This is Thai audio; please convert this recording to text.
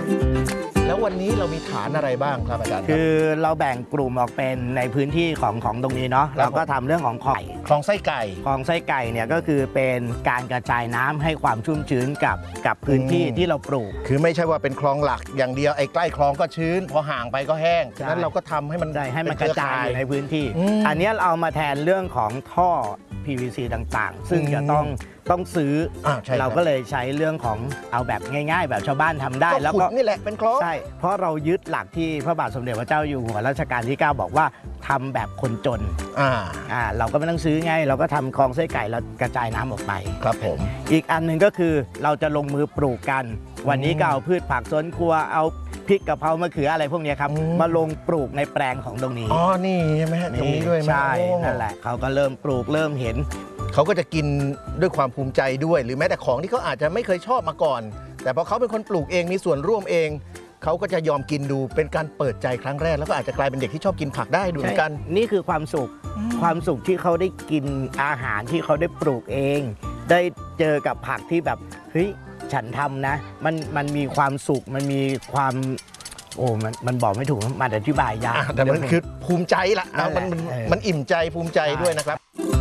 แล้ววันนี้เรามีฐานอะไรบ้างครับอาจารย์คือเราแบ่งกลุ่มออกเป็นในพื้นที่ของตรงนี้เนาะเราก็ทำเรื่องของคลองไส้ไก่เนี่ยก็คือเป็นการกระจายน้ำให้ความชุ่มชื้นกับพื้นที่ที่เราปลูกคือไม่ใช่ว่าเป็นคลองหลักอย่างเดียวไอ้ใกล้คลองก็ชื้นพอห่างไปก็แห้งฉะนั้นเราก็ทำให้มันกระจายในพื้นที่อันนี้เราเอามาแทนเรื่องของท่อ PVC ต่างๆซึ่งจะต้องซื้อเราก็เลยใช้เรื่องของเอาแบบง่ายๆแบบชาวบ้านทำได้แล้วก็นี่แหละเป็นคลองใช่เพราะเรายึดหลักที่พระบาทสมเด็จพระเจ้าอยู่หัวรัชกาลที่ 9บอกว่าทำแบบคนจนเราก็ไม่ต้องซื้อไงเราก็ทำคลองไส้ไก่แล้วกระจายน้ำออกไปครับผมอีกอันหนึ่งก็คือเราจะลงมือปลูกกันวันนี้ก็เอาพืชผักสวนครัวเอาพริกกะเพรามะเขืออะไรพวกนี้ครับมาลงปลูกในแปลงของตรงนี้นี่ใช่ไหมตรงนี้ด้วยใช่นั่นแหละเขาก็เริ่มปลูกเริ่มเห็นเขาก็จะกินด้วยความภูมิใจด้วยหรือแม้แต่ของที่เขาอาจจะไม่เคยชอบมาก่อนแต่พอเขาเป็นคนปลูกเองมีส่วนร่วมเองเขาก็จะยอมกินดูเป็นการเปิดใจครั้งแรกแล้วก็อาจจะกลายเป็นเด็กที่ชอบกินผักได้ดูเหมือนกันนี่คือความสุขที่เขาได้กินอาหารที่เขาได้ปลูกเองได้เจอกับผักที่แบบเฮ้ยฉันทำนะมันมีความสุขมันมีความมันบอกไม่ถูกมันอธิบายยากแต่มันคือภูมิใจละมันอิ่มใจภูมิใจด้วยนะครับ